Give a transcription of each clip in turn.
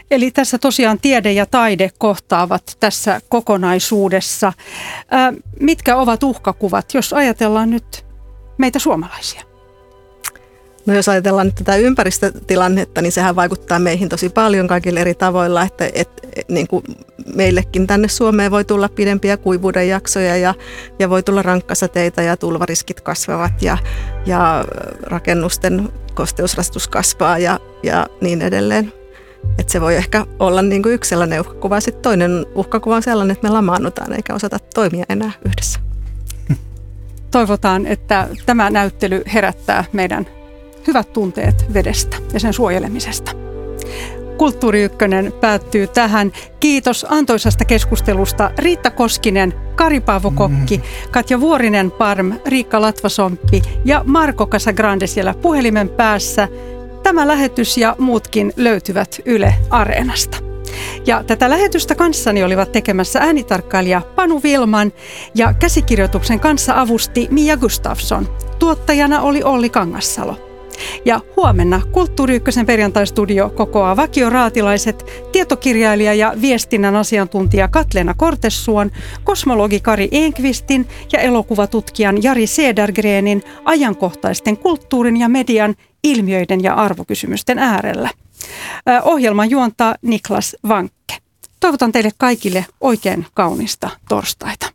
Eli tässä tosiaan tiede ja taide kohtaavat tässä kokonaisuudessa. Mitkä ovat uhkakuvat, jos ajatellaan nyt meitä suomalaisia? No jos ajatellaan nyt tätä ympäristötilannetta, niin sehän vaikuttaa meihin tosi paljon kaikilla eri tavoilla, että niin kuin meillekin tänne Suomeen voi tulla pidempiä kuivuuden jaksoja ja voi tulla rankkasateita ja tulvariskit kasvavat ja rakennusten kosteusrasitus kasvaa ja niin edelleen. Että se voi ehkä olla niin kuin yksi sellainen uhkakuva. Sitten toinen uhkakuva on sellainen, että me lamaannutaan eikä osata toimia enää yhdessä. Toivotaan, että tämä näyttely herättää meidän hyvät tunteet vedestä ja sen suojelemisesta. Kulttuuri Ykkönen päättyy tähän. Kiitos antoisasta keskustelusta Riitta Koskinen, Kari Paavo Kokki, Katja Vuorinen-Parm, Riikka Latvasomppi ja Marko Casagrande siellä puhelimen päässä. Tämä lähetys ja muutkin löytyvät Yle Areenasta. Ja tätä lähetystä kanssani olivat tekemässä äänitarkkailija Panu Vilman ja käsikirjoituksen kanssa avusti Mia Gustafsson. Tuottajana oli Olli Kangassalo. Ja huomenna Kulttuuri Ykkösen perjantaistudio kokoaa vakioraatilaiset, tietokirjailija ja viestinnän asiantuntija Katleena Kortessuon, kosmologi Kari Enqvistin ja elokuvatutkijan Jari Cedergrenin ajankohtaisten kulttuurin ja median ilmiöiden ja arvokysymysten äärellä. Ohjelman juontaa Niklas Vankke. Toivotan teille kaikille oikein kaunista torstaita.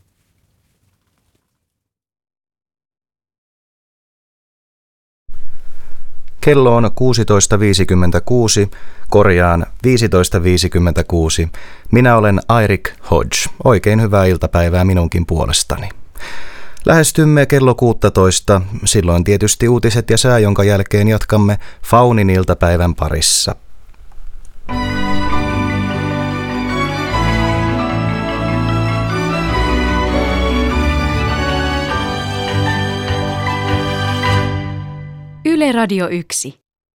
Kello on 16.56, korjaan 15.56. Minä olen Eirik Hodge. Oikein hyvää iltapäivää minunkin puolestani. Lähestymme kello 16, silloin tietysti uutiset ja sää, jonka jälkeen jatkamme Faunin iltapäivän parissa. Yle Radio 1.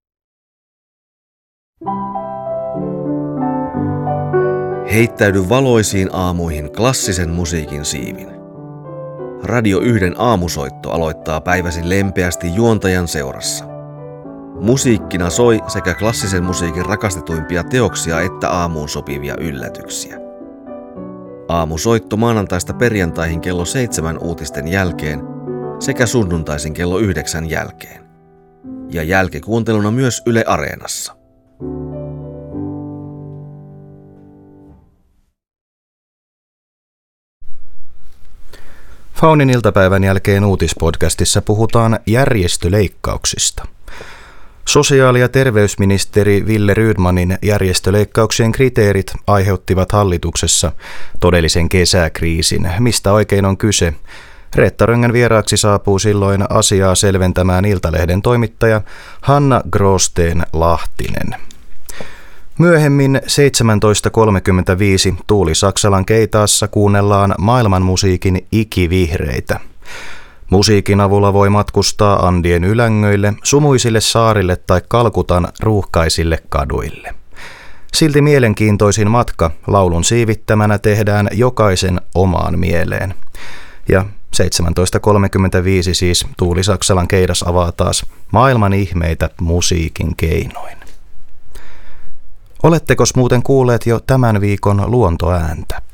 Heittäydy valoisiin aamuihin klassisen musiikin siivin. Radio 1 aamusoitto aloittaa päiväsi lempeästi juontajan seurassa. Musiikkina soi sekä klassisen musiikin rakastetuimpia teoksia että aamuun sopivia yllätyksiä. Aamusoitto maanantaista perjantaihin kello 7 uutisten jälkeen sekä sunnuntaisin kello 9 jälkeen. Ja jälkikuunteluna myös Yle Areenassa. Faunin iltapäivän jälkeen uutispodcastissa puhutaan järjestöleikkauksista. Sosiaali- ja terveysministeri Wille Rydmanin järjestöleikkauksien kriteerit aiheuttivat hallituksessa todellisen kesäkriisin. Mistä oikein on kyse? Reetta Röngän vieraaksi saapuu silloin asiaa selventämään Iltalehden toimittaja Hanna Gråsten-Lahtinen. Myöhemmin 17.35 Tuuli Saksalan keitaassa kuunnellaan maailmanmusiikin ikivihreitä. Musiikin avulla voi matkustaa Andien ylängöille, sumuisille saarille tai Kalkutan ruuhkaisille kaduille. Silti mielenkiintoisin matka laulun siivittämänä tehdään jokaisen omaan mieleen. Ja 17.35 siis Tuuli Saksalan keidas avaa taas maailman ihmeitä musiikin keinoin. Olettekos muuten kuulleet jo tämän viikon luontoääntä?